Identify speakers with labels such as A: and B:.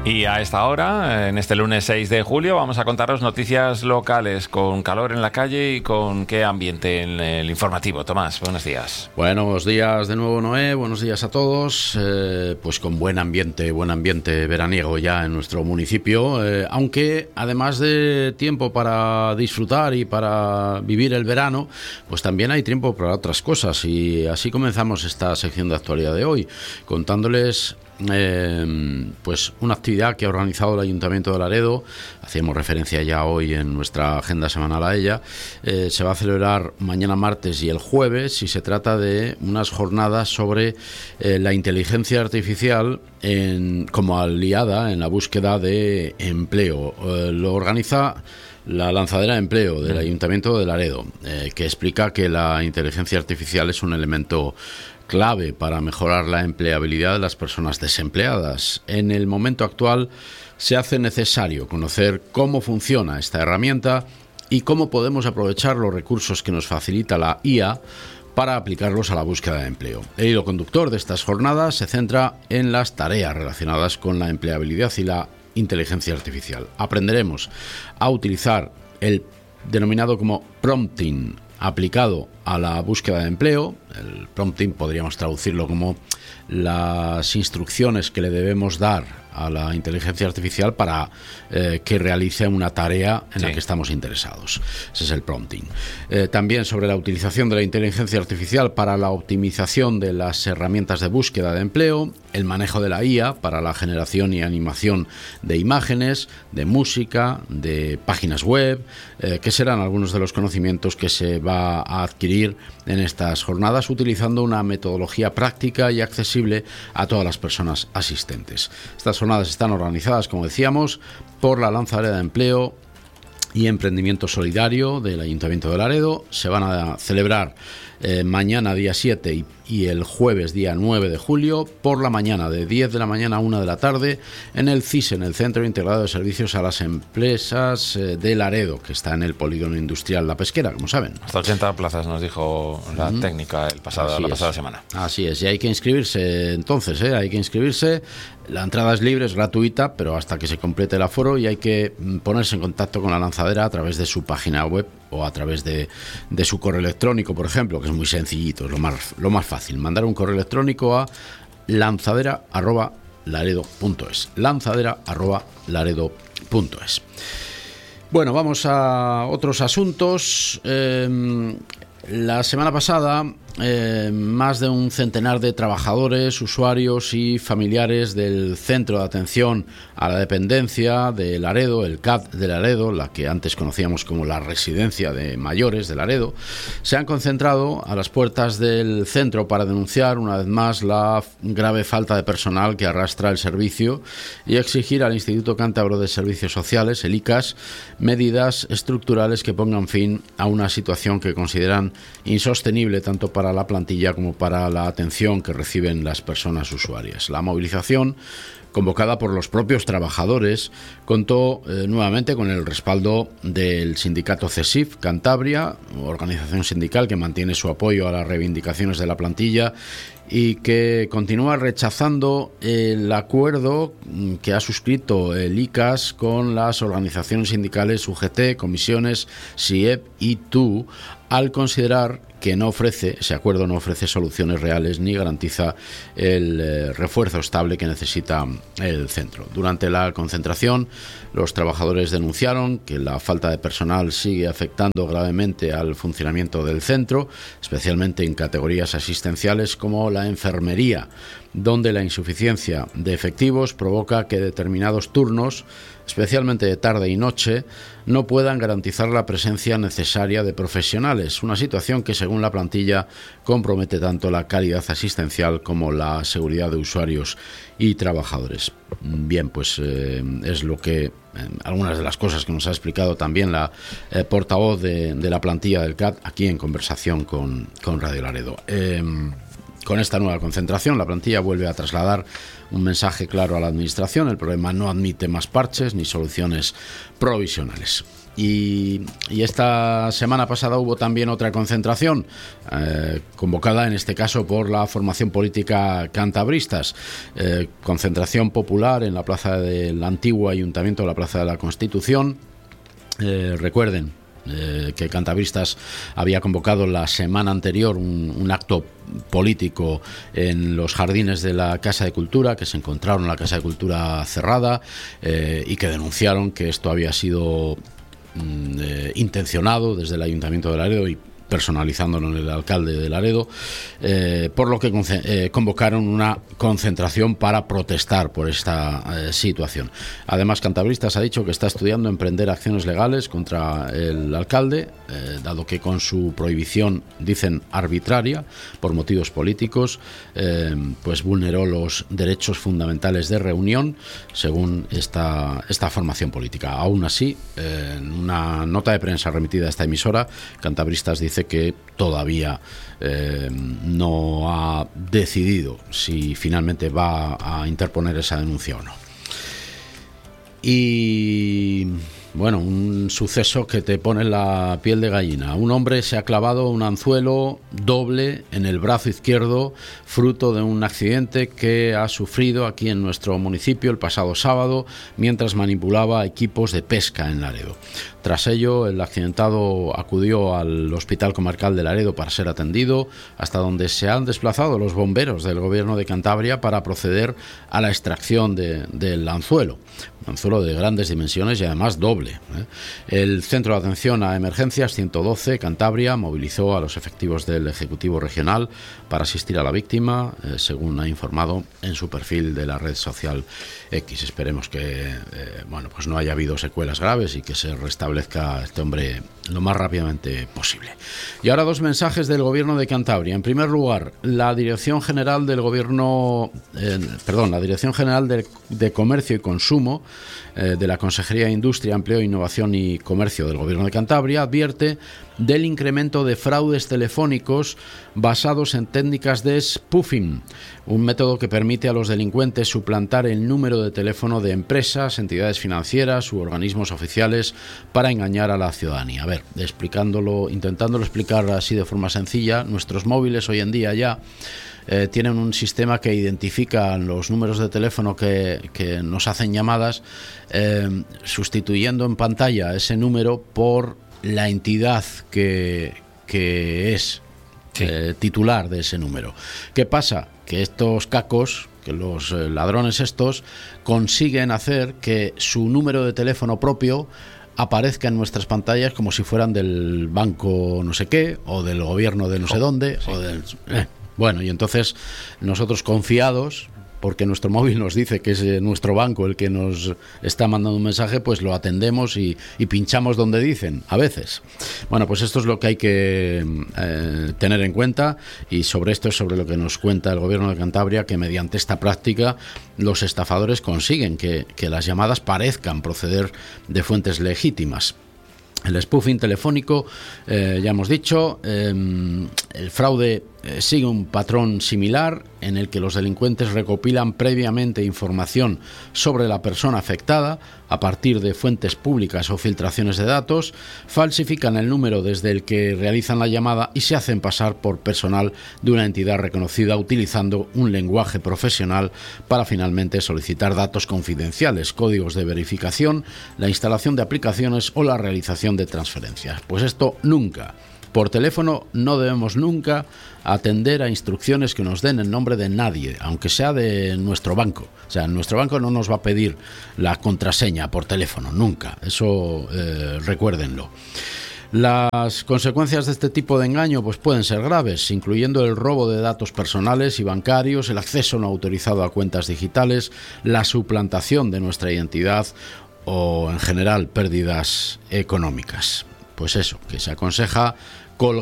A: Y a esta hora, en este lunes 6 de julio, vamos a contaros noticias locales con calor en la calle y con qué ambiente en el informativo. Tomás, buenos días.
B: Buenos días de nuevo, Noé. Buenos días a todos. Pues con buen ambiente veraniego ya en nuestro municipio. Aunque además de tiempo para disfrutar y para vivir el verano, pues también hay tiempo para otras cosas. Y así comenzamos esta sección de actualidad de hoy, contándoles pues una actividad que ha organizado el Ayuntamiento de Laredo. Hacíamos referencia ya hoy en nuestra agenda semanal a ella. Se va a celebrar mañana martes y el jueves, y se trata de unas jornadas sobre la inteligencia artificial como aliada en la búsqueda de empleo. Lo organiza la Lanzadera de Empleo del Ayuntamiento de Laredo, que explica que la inteligencia artificial es un elemento clave para mejorar la empleabilidad de las personas desempleadas. En el momento actual se hace necesario conocer cómo funciona esta herramienta y cómo podemos aprovechar los recursos que nos facilita la IA para aplicarlos a la búsqueda de empleo. El hilo conductor de estas jornadas se centra en las tareas relacionadas con la empleabilidad y la inteligencia artificial. Aprenderemos a utilizar el denominado como prompting aplicado a la búsqueda de empleo. El prompting podríamos traducirlo como las instrucciones que le debemos dar a la inteligencia artificial para que realice una tarea en la que estamos interesados. Ese es el prompting. También sobre la utilización de la inteligencia artificial para la optimización de las herramientas de búsqueda de empleo, el manejo de la IA para la generación y animación de imágenes, de música, de páginas web, que serán algunos de los conocimientos que se va a adquirir en estas jornadas, utilizando una metodología práctica y accesible a todas las personas asistentes. Estas jornadas están organizadas, como decíamos, por la Lanzadera de Empleo y Emprendimiento Solidario del Ayuntamiento de Laredo. Se van a celebrar mañana día 7 y el jueves día 9 de julio por la mañana, de 10 de la mañana a 1 de la tarde, en el CISE, en el Centro Integrado de Servicios a las Empresas de Laredo, que está en el polígono industrial La Pesquera, como saben.
A: Hasta 80 plazas nos dijo la técnica la pasada semana.
B: Así es, y hay que inscribirse entonces, hay que inscribirse. La entrada es libre, es gratuita, pero hasta que se complete el aforo, y hay que ponerse en contacto con la lanzadera a través de su página web o a través de su correo electrónico, por ejemplo, que es muy sencillito, es lo más fácil. Mandar un correo electrónico a lanzadera@laredo.es. lanzadera@laredo.es. Bueno, vamos a otros asuntos. La semana pasada, más de un centenar de trabajadores, usuarios y familiares del Centro de Atención a la Dependencia de Laredo, el CAD de Laredo, la que antes conocíamos como la Residencia de Mayores de Laredo, se han concentrado a las puertas del centro para denunciar una vez más la grave falta de personal que arrastra el servicio y exigir al Instituto Cántabro de Servicios Sociales, el ICAS, medidas estructurales que pongan fin a una situación que consideran insostenible tanto para la plantilla como para la atención que reciben las personas usuarias. La movilización, convocada por los propios trabajadores, contó nuevamente con el respaldo del sindicato CESIF Cantabria, organización sindical que mantiene su apoyo a las reivindicaciones de la plantilla y que continúa rechazando el acuerdo que ha suscrito el ICAS con las organizaciones sindicales UGT, comisiones, SIEP y TU, al considerar que ese acuerdo no ofrece soluciones reales ni garantiza el refuerzo estable que necesita el centro. Durante la concentración, los trabajadores denunciaron que la falta de personal sigue afectando gravemente al funcionamiento del centro, especialmente en categorías asistenciales como la enfermería, donde la insuficiencia de efectivos provoca que determinados turnos, especialmente de tarde y noche, no puedan garantizar la presencia necesaria de profesionales, una situación que, según la plantilla, compromete tanto la calidad asistencial como la seguridad de usuarios y trabajadores. Bien, pues es lo que algunas de las cosas que nos ha explicado también la portavoz de la plantilla del CAD aquí en conversación con Radio Laredo. Con esta nueva concentración, la plantilla vuelve a trasladar un mensaje claro a la Administración. El problema no admite más parches ni soluciones provisionales. Y esta semana pasada hubo también otra concentración, convocada en este caso por la formación política Cantabristas, concentración popular en la plaza del antiguo Ayuntamiento de la Plaza de la Constitución. Recuerden que Cantabristas había convocado la semana anterior un acto político en los jardines de la Casa de Cultura, que se encontraron en la Casa de Cultura cerrada, y que denunciaron que esto había sido intencionado desde el Ayuntamiento de Laredo y personalizándolo en el alcalde de Laredo, por lo que convocaron una concentración para protestar por esta situación. Además, Cantabristas ha dicho que está estudiando emprender acciones legales contra el alcalde, dado que con su prohibición, dicen arbitraria, por motivos políticos, pues vulneró los derechos fundamentales de reunión, según esta formación política. Aún así, en una nota de prensa remitida a esta emisora, Cantabristas dice que todavía no ha decidido si finalmente va a interponer esa denuncia o no. Y bueno, un suceso que te pone la piel de gallina. Un hombre se ha clavado un anzuelo doble en el brazo izquierdo, fruto de un accidente que ha sufrido aquí en nuestro municipio el pasado sábado mientras manipulaba equipos de pesca en Laredo. Tras ello, el accidentado acudió al Hospital Comarcal de Laredo para ser atendido, hasta donde se han desplazado los bomberos del Gobierno de Cantabria para proceder a la extracción del anzuelo. Un anzuelo de grandes dimensiones y además doble. El Centro de Atención a Emergencias 112 Cantabria movilizó a los efectivos del Ejecutivo Regional para asistir a la víctima, según ha informado en su perfil de la red social X. Esperemos que pues no haya habido secuelas graves y que se restablezca este hombre lo más rápidamente posible. Y ahora dos mensajes del Gobierno de Cantabria. En primer lugar, la Dirección General del Gobierno, la Dirección General de Comercio y Consumo de la Consejería de Industria, Empleo, Innovación y Comercio del Gobierno de Cantabria advierte del incremento de fraudes telefónicos basados en técnicas de spoofing, un método que permite a los delincuentes suplantar el número de teléfono de empresas, entidades financieras u organismos oficiales para engañar a la ciudadanía. A ver, intentándolo explicar así de forma sencilla, nuestros móviles hoy en día ya tienen un sistema que identifica los números de teléfono que nos hacen llamadas, sustituyendo en pantalla ese número por la entidad que es titular de ese número. ¿Qué pasa? Que estos cacos, que los ladrones estos, consiguen hacer que su número de teléfono propio aparezca en nuestras pantallas como si fueran del banco no sé qué, o del gobierno de no sé dónde, sí. Bueno, y entonces nosotros, confiados, porque nuestro móvil nos dice que es nuestro banco el que nos está mandando un mensaje, pues lo atendemos y pinchamos donde dicen, a veces. Bueno, pues esto es lo que hay que tener en cuenta, y sobre esto es sobre lo que nos cuenta el Gobierno de Cantabria, que mediante esta práctica los estafadores consiguen que las llamadas parezcan proceder de fuentes legítimas. El spoofing telefónico, ya hemos dicho, el fraude sigue un patrón similar en el que los delincuentes recopilan previamente información sobre la persona afectada a partir de fuentes públicas o filtraciones de datos, falsifican el número desde el que realizan la llamada y se hacen pasar por personal de una entidad reconocida utilizando un lenguaje profesional para finalmente solicitar datos confidenciales, códigos de verificación, la instalación de aplicaciones o la realización de transferencias. Pues esto nunca. Por teléfono no debemos nunca atender a instrucciones que nos den en nombre de nadie, aunque sea de nuestro banco. O sea, nuestro banco no nos va a pedir la contraseña por teléfono, nunca. Eso recuérdenlo. Las consecuencias de este tipo de engaño pues pueden ser graves, incluyendo el robo de datos personales y bancarios, el acceso no autorizado a cuentas digitales, la suplantación de nuestra identidad o, en general, pérdidas económicas. Pues eso, que se aconseja colgar